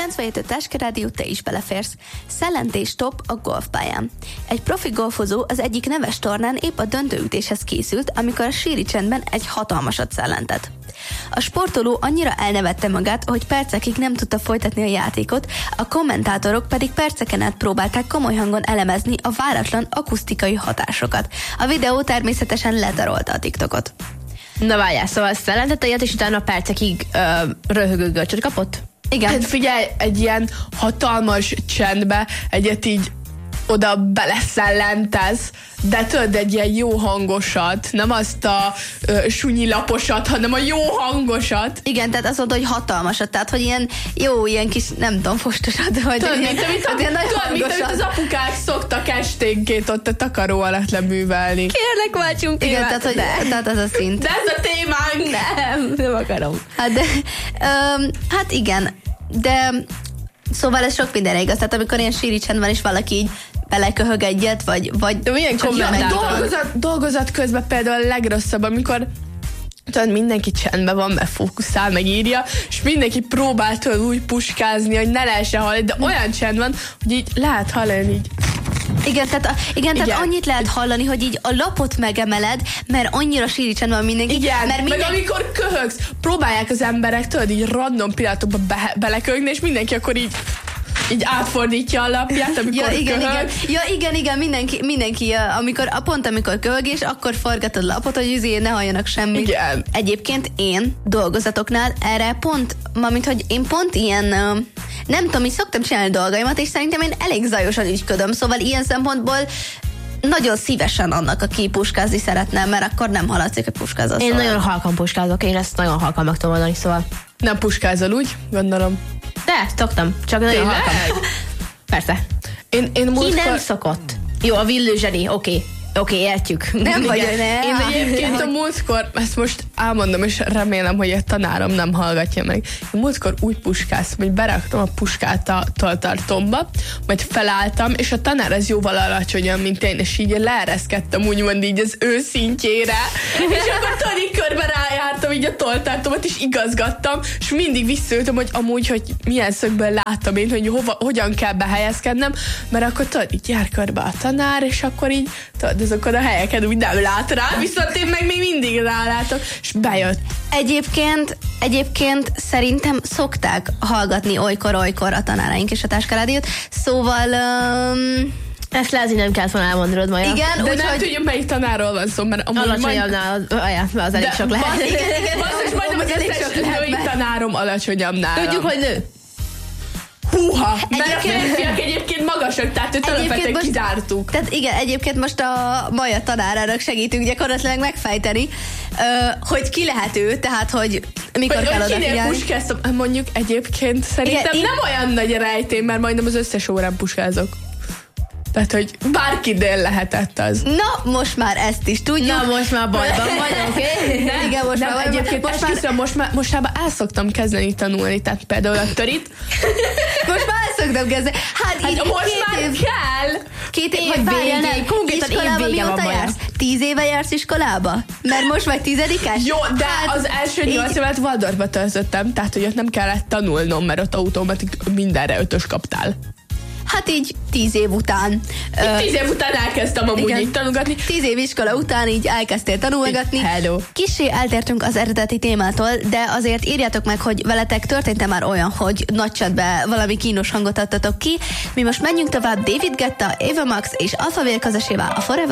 97 Táska Rádió, te is beleférsz. Szellentés top a golfpályán. Egy profi golfozó az egyik neves tornán épp a döntőütéshez készült, amikor a síri csendben egy hatalmasat szellentett. A sportoló annyira elnevette magát, hogy percekig nem tudta folytatni a játékot, a kommentátorok pedig perceken át próbálták komoly hangon elemezni a váratlan akusztikai hatásokat. A videó természetesen ledarolta a TikTokot. Na várjál, szóval szellentette ilyet, és utána percekig röhögő görcsöt kapott? Igen. Hát figyelj, egy ilyen hatalmas csendbe egyet így oda beleszellentesz, de tudod, egy ilyen jó hangosat, nem azt a sunyi laposat, hanem a jó hangosat. Igen, tehát azt mondta, hogy hatalmasat, tehát hogy ilyen jó, ilyen kis, nem tudom, fostosat, vagy Tudod, mint amit az apukák szoktak esténként ott a takaró alatt leművelni. Kérlek, váltsunk. Igen, tehát az a szint. De ez a témánk! Nem akarom. Hát igen, de szóval ez sok mindenre igaz, tehát amikor ilyen síri csend van, és valaki így beleköhög egyet, vagy de milyen dolgozat közben például a legrosszabb, amikor tudod, mindenki csendben van, mert fókuszál, meg írja, és mindenki próbál tőle úgy puskázni, hogy ne lehessen hallani, de olyan csend van, hogy így lehet hallani így. Igen, tehát annyit lehet hallani, hogy így a lapot megemeled, mert annyira síri csend van mindenki. Igen, mert meg amikor köhögsz, próbálják az emberek, tudod, így random pillanatokba beleköhögni, és mindenki akkor így átfordítja a lapját, amikor köhög. Igen, mindenki amikor köhög, és akkor forgatod a lapot, hogy azért ne halljanak semmit. Igen. Egyébként én dolgozatoknál erre hogy én pont ilyen, nem tudom, így szoktam csinálni dolgaimat, és szerintem én elég zajosan ügyködöm, szóval ilyen szempontból nagyon szívesen annak, aki puskázni szeretne, mert akkor nem hallatszik, hogy puskázol. Én nagyon halkan puskázok, én ezt nagyon halkan meg tudom mondani, szóval. Nem puskázol úgy, gondolom. De, szoktam, csak nagyon halkan. Persze. Én Ki nem szokott? Jó, a Villő Zseni, oké, értjük. Nem vagy, Én egyébként a múltkor, ezt most elmondom, és remélem, hogy a tanárom nem hallgatja meg. Én múltkor úgy puskáztam, hogy beraktam a puskát a toltartomba, majd felálltam, és a tanár az jóval alacsonyabb, mint én, és így leereszkedtem úgymond így az ő szintjére, és akkor tudod, így körbe rájártam így a toltartomat, és igazgattam, és mindig visszaültem, hogy amúgy, hogy milyen szögből láttam én, hogy hogyan kell behelyezkednem, mert akkor tudod, így jár körbe a tanár, és akkor így tudod, azokon a helyeken úgy nem lát rá, viszont én meg még mindig rálátok, és bejött. Egyébként szerintem szokták hallgatni olykor a tanáraink és a Táska Rádiót, szóval... Ezt lehet, hogy nem kellett volna elmondanod, Maja. Igen, de nem tudjuk, melyik tanárról van szó, mert amúgy alacsonyabbnál, az elég sok lehet. Igen, majdnem az összes női tanárom alacsonyabb nálam. Tudjuk, hogy nő. Húha! Mert a férfiak egyébként magasak, tehát őt alapvetően kizártuk. Tehát igen, egyébként most a Maja tanárának segítünk gyakorlatilag megfejteni, hogy ki lehet ő, tehát hogy mikor kell odafigyelni. Puskáztam, mondjuk egyébként szerintem igen, nem olyan nagy rejtély, mert majdnem az összes órán puskázok. Tehát, hogy bárkidén lehetett az. Na, most már ezt is tudjuk. Na, most már bajban vagy, oké? Igen, most már egyébként most már el szoktam kezdeni tanulni, tehát például a törit. Most már el szoktam kezdeni. Hát most már kell. 2 év, hogy végig. Konkrétan év vége van, jársz? 10 éve jársz iskolába? Mert most vagy 10-es? Jó, de az első 8 évet Waldorfba töltöttem, tehát hogy ott nem kellett tanulnom, mert ott automatik mindenre 5-ös kaptál. Hát így 10 év után. 10 év után elkezdtem amúgy így tanulgatni. 10 év iskola után így elkezdtél tanulgatni. Hello. Kissé eltértünk az eredeti témától, de azért írjátok meg, hogy veletek történt-e már olyan, hogy nagy chatbe valami kínos hangot adtatok ki. Mi most menjünk tovább David Guetta, Ava Max és Alphaville közösével a Forever